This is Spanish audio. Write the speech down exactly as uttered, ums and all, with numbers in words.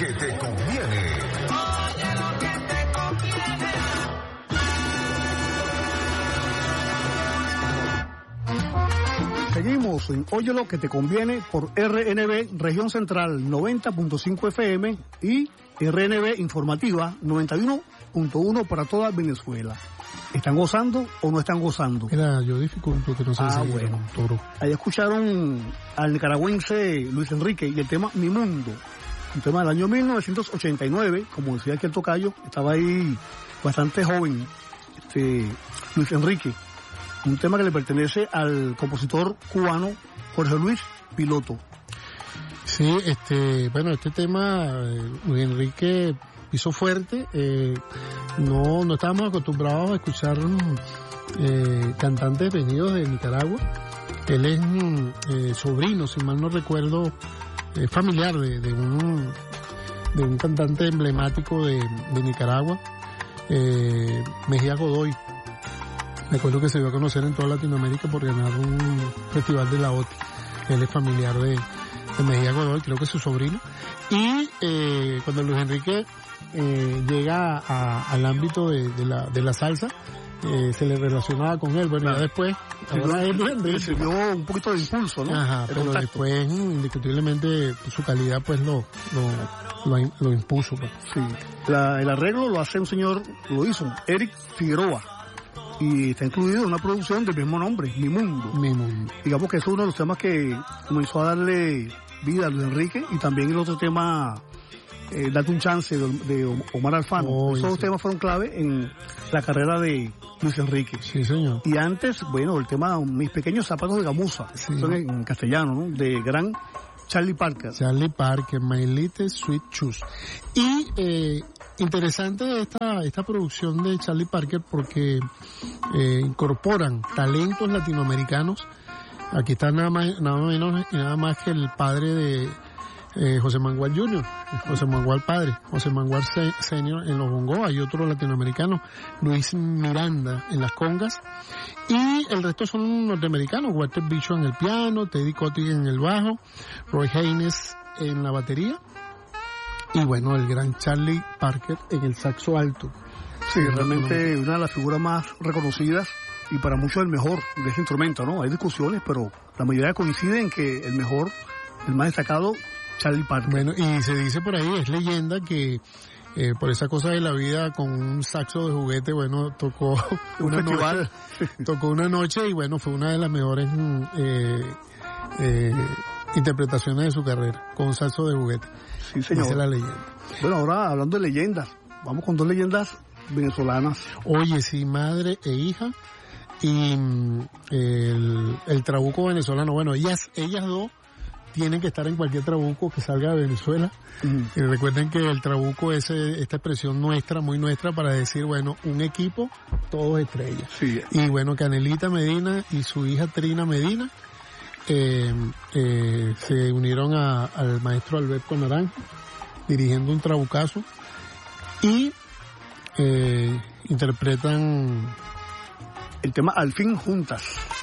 que te conviene. Oye lo que te conviene. Seguimos en Oye lo que te conviene por R N B Región Central noventa punto cinco F M y R N B Informativa noventa y uno punto uno para toda Venezuela. ¿Están gozando o no están gozando? Mira, yo dificulto que no se Ah, siga, bueno. Toro. Ahí escucharon al nicaragüense Luis Enrique y el tema Mi Mundo, un tema del año mil novecientos ochenta y nueve, como decía aquí el tocayo, estaba ahí bastante joven, este Luis Enrique, un tema que le pertenece al compositor cubano Jorge Luis Piloto. Sí, este, bueno, este tema, eh, Luis Enrique pisó fuerte, eh, no, no estábamos acostumbrados a escuchar eh, cantantes venidos de Nicaragua. Él es eh, sobrino, si mal no recuerdo, eh, familiar de, de un de un cantante emblemático de, de Nicaragua, eh, Mejía Godoy. Recuerdo que se dio a conocer en toda Latinoamérica por ganar un festival de la O T I. Él es familiar de, de Mejía Godoy, creo que es su sobrino. Y eh, cuando Luis Enrique eh, llega a, al ámbito de, de, la, de la salsa, eh, se le relacionaba con él. Bueno, claro. Ya después, ahora es Luis Enrique. Se dio un poquito de impulso, ¿no? Ajá, pero contacto. Después, indiscutiblemente, su calidad pues lo, lo, lo, lo impuso. Pues. Sí, la, el arreglo lo hace un señor, lo hizo, Eric Figueroa. Y está incluido en una producción del mismo nombre, Mi Mundo. Mi Mundo. Digamos que es uno de los temas que comenzó a darle vida a Luis Enrique, y también el otro tema, eh, Date un Chance, de, de Omar Alfano. Oh, Esos dos sí. temas fueron clave en la carrera de Luis Enrique. Sí, señor. Y antes, bueno, el tema Mis Pequeños Zapatos de Gamuza, sí. Son en castellano, ¿no? De gran Charlie Parker. Charlie Parker, My Little Sweet Shoes. Y eh, interesante esta, esta producción de Charlie Parker porque eh, incorporan talentos latinoamericanos. Aquí está nada más, nada menos y nada más que el padre de eh, José Mangual junior, José Mangual padre, José Mangual senior en los bongos. Hay otro latinoamericano, Luis Miranda en las congas, y el resto son norteamericanos, Walter Bishop en el piano, Teddy Kotick en el bajo, Roy Haynes en la batería, y bueno, el gran Charlie Parker en el saxo alto. Sí, realmente una de las figuras más reconocidas y para muchos el mejor de ese instrumento, ¿no? Hay discusiones, pero la mayoría coincide en que el mejor, el más destacado, Charlie Parker. Bueno, y se dice por ahí, es leyenda que eh, por esa cosa de la vida con un saxo de juguete, bueno, tocó un una festival. noche, tocó una noche y bueno, fue una de las mejores eh, eh, interpretaciones de su carrera, con un saxo de juguete. Sí, señor. Esa es la leyenda. Bueno, ahora hablando de leyendas, vamos con dos leyendas venezolanas. Oye, sí, madre e hija, y mm, el, el trabuco venezolano, bueno, ellas, ellas dos tienen que estar en cualquier trabuco que salga de Venezuela. Uh-huh. Y recuerden que el trabuco es esta expresión nuestra, muy nuestra, para decir, bueno, un equipo, todos estrellas. Sí. Y bueno, Canelita Medina y su hija Trina Medina eh, eh, se unieron a, al maestro Alberto Naranjo, dirigiendo un trabucazo, y eh, interpretan el tema Al fin juntas.